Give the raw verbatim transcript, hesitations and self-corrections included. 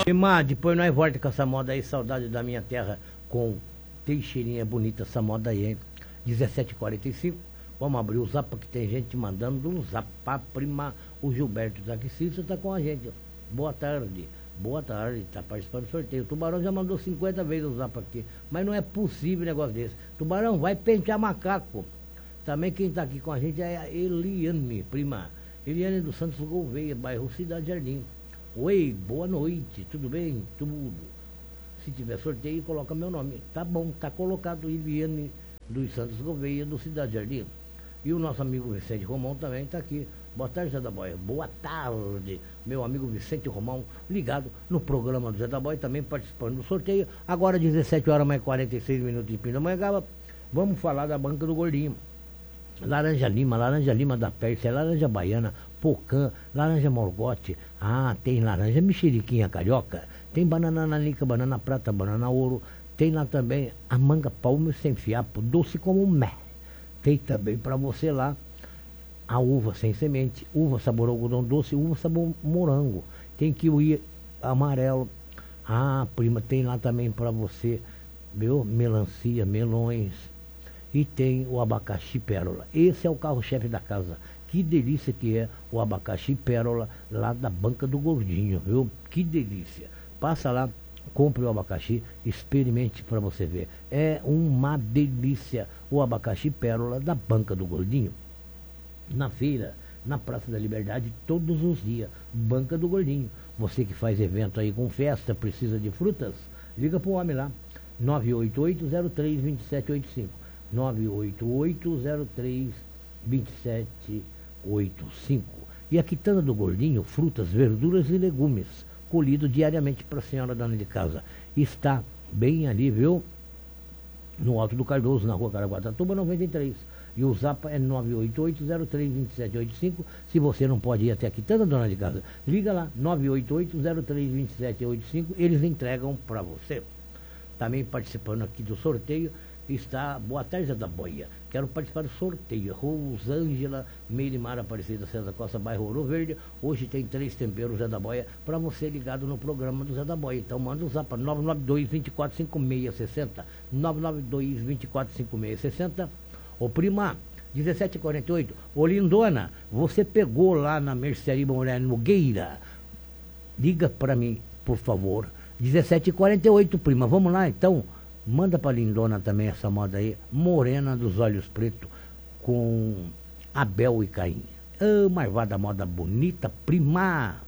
Prima, depois nós volta com essa moda aí, saudade da minha terra, com Teixeirinha bonita, essa moda aí, hein? dezessete e quarenta e cinco. Vamos abrir o zap, que tem gente mandando do zap. Prima, o Gilberto Taxista está com a gente. Boa tarde. Boa tarde, está participando do sorteio. O Tubarão já mandou cinquenta vezes o zap aqui. Mas não é possível um negócio desse. Tubarão, vai pentear macaco. Também quem está aqui com a gente é a Eliane, prima. Eliane dos Santos Gouveia, bairro Cidade Jardim. Oi, boa noite, tudo bem? Tudo. Se tiver sorteio, coloca meu nome. Tá bom, tá colocado Eliane dos Santos Gouveia, do Cidade Jardim. E o nosso amigo Vicente Romão também está aqui. Boa tarde, Zé da Boia. Boa tarde, meu amigo Vicente Romão, ligado no programa do Zé da Boia, também participando do sorteio. Agora, dezessete horas mais quarenta e seis minutos de Pindamonhangaba. Vamos falar da Banca do Gordinho. Laranja Lima, laranja Lima da Pérsia, laranja baiana, pocã, laranja morgote. Ah, tem laranja mexeriquinha carioca, tem banana nanica, banana prata, banana ouro. Tem lá também a manga palme sem fiapo, doce como mé. Tem também para você lá a uva sem semente, uva sabor algodão doce, uva sabor morango. Tem kiwi amarelo. Ah, prima, tem lá também para você, meu, melancia, melões. E tem o abacaxi pérola. Esse é o carro-chefe da casa. Que delícia que é o abacaxi pérola lá da Banca do Gordinho, viu? Que delícia. Passa lá, compre o abacaxi, experimente para você ver. É uma delícia o abacaxi pérola da Banca do Gordinho. Na feira, na Praça da Liberdade, todos os dias. Banca do Gordinho. Você que faz evento aí com festa, precisa de frutas, liga pro homem lá. nove oito oito, zero três, dois sete oito cinco. nove oito oito, zero três, dois sete oito cinco. E a quitanda do Gordinho, frutas, verduras e legumes, colhido diariamente para a senhora dona de casa. Está bem ali, viu? No Alto do Cardoso, na rua Caraguatatuba, noventa e três. E o zap é nove oito oito, zero três, dois sete oito cinco. Se você não pode ir até a quitanda, dona de casa, liga lá, nove oito oito, zero três, dois sete oito cinco. Eles entregam para você. Também participando aqui do sorteio está, boa tarde, Zé da Boia. Quero participar do sorteio. Rosângela Meirimar Aparecida César Costa, bairro Ouro Verde. Hoje tem três temperos Zé da Boia para você ligado no programa do Zé da Boia. Então manda o zap para nove nove dois, dois quatro cinco seis seis zero. nove nove dois, dois quatro cinco seis seis zero. Ô prima, dezessete e quarenta e oito. Ô lindona, você pegou lá na Mercearia Moreira Nogueira? Liga para mim, por favor. dezessete e quarenta e oito, prima. Vamos lá então. Manda pra lindona também essa moda aí, morena dos olhos pretos, com Abel e Caim. Ah, marvada moda bonita, prima.